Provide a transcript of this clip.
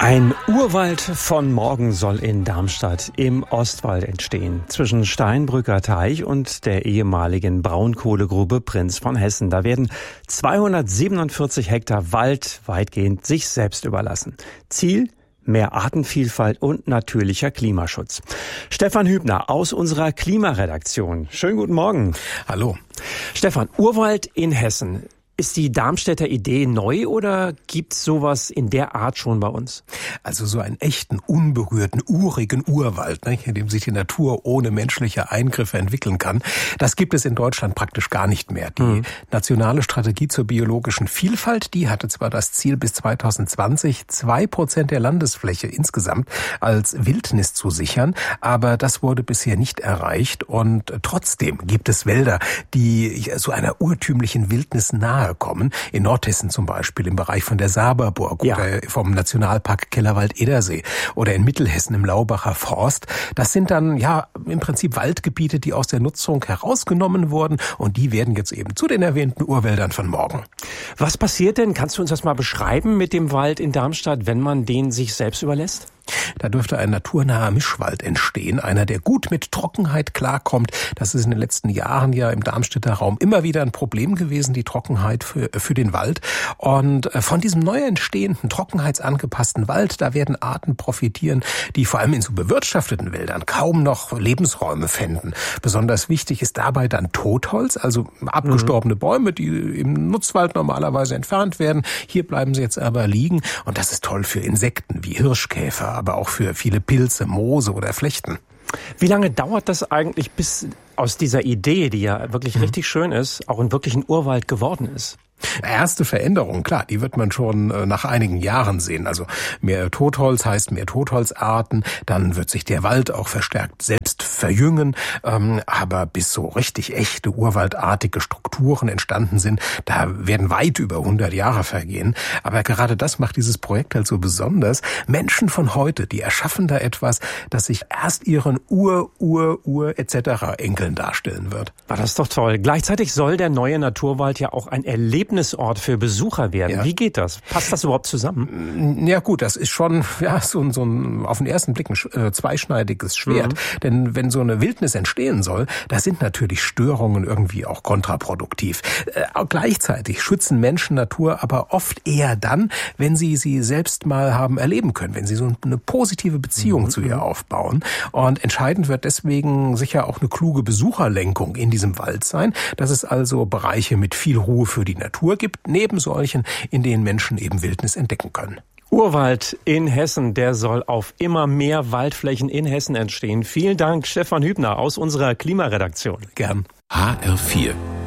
Ein Urwald von morgen soll in Darmstadt im Ostwald entstehen, zwischen Steinbrücker Teich und der ehemaligen Braunkohlegrube Prinz von Hessen. Da werden 247 Hektar Wald weitgehend sich selbst überlassen. Ziel: mehr Artenvielfalt und natürlicher Klimaschutz. Stefan Hübner aus unserer Klimaredaktion. Schönen guten Morgen. Hallo. Stefan, Urwald in Hessen. Ist die Darmstädter Idee neu oder gibt's sowas in der Art schon bei uns? Also so einen echten, unberührten, urigen Urwald, in dem sich die Natur ohne menschliche Eingriffe entwickeln kann, das gibt es in Deutschland praktisch gar nicht mehr. Die nationale Strategie zur biologischen Vielfalt, die hatte zwar das Ziel, bis 2020 2% der Landesfläche insgesamt als Wildnis zu sichern, aber das wurde bisher nicht erreicht und trotzdem gibt es Wälder, die so einer urtümlichen Wildnis nahe kommen. In Nordhessen zum Beispiel im Bereich von der Saberburg oder vom Nationalpark Kellerwald-Edersee oder in Mittelhessen im Laubacher Forst. Das sind dann im Prinzip Waldgebiete, die aus der Nutzung herausgenommen wurden und die werden jetzt eben zu den erwähnten Urwäldern von morgen. Was passiert denn? Kannst du uns das mal beschreiben mit dem Wald in Darmstadt, wenn man den sich selbst überlässt? Da dürfte ein naturnaher Mischwald entstehen, einer, der gut mit Trockenheit klarkommt. Das ist in den letzten Jahren ja im Darmstädter Raum immer wieder ein Problem gewesen, die Trockenheit für den Wald. Und von diesem neu entstehenden, trockenheitsangepassten Wald, da werden Arten profitieren, die vor allem in so bewirtschafteten Wäldern kaum noch Lebensräume fänden. Besonders wichtig ist dabei dann Totholz, also abgestorbene Bäume, die im Nutzwald normalerweise entfernt werden. Hier bleiben sie jetzt aber liegen und das ist toll für Insekten wie Hirschkäfer, aber auch für viele Pilze, Moose oder Flechten. Wie lange dauert das eigentlich, bis aus dieser Idee, die ja wirklich richtig schön ist, auch ein wirklichen Urwald geworden ist? Erste Veränderung, klar, die wird man schon nach einigen Jahren sehen. Also mehr Totholz heißt mehr Totholzarten, dann wird sich der Wald auch verstärkt selbst verjüngen. Aber bis so richtig echte urwaldartige Strukturen entstanden sind, da werden weit über 100 Jahre vergehen. Aber gerade das macht dieses Projekt halt so besonders. Menschen von heute, die erschaffen da etwas, das sich erst ihren etc. Enkeln darstellen wird. War das doch toll. Gleichzeitig soll der neue Naturwald ja auch ein Erlebnisort für Besucher werden. Ja. Wie geht das? Passt das überhaupt zusammen? Ja gut, das ist schon so ein auf den ersten Blick ein zweischneidiges Schwert. Denn wenn so eine Wildnis entstehen soll, da sind natürlich Störungen irgendwie auch kontraproduktiv. Gleichzeitig schützen Menschen Natur aber oft eher dann, wenn sie selbst mal haben erleben können, wenn sie so eine positive Beziehung zu ihr aufbauen. Und entscheidend wird deswegen sicher auch eine kluge Besucherlenkung in diesem Wald sein, dass es also Bereiche mit viel Ruhe für die Natur gibt, neben solchen, in denen Menschen eben Wildnis entdecken können. Urwald in Hessen, der soll auf immer mehr Waldflächen in Hessen entstehen. Vielen Dank, Stefan Hübner aus unserer Klimaredaktion. Gern. HR4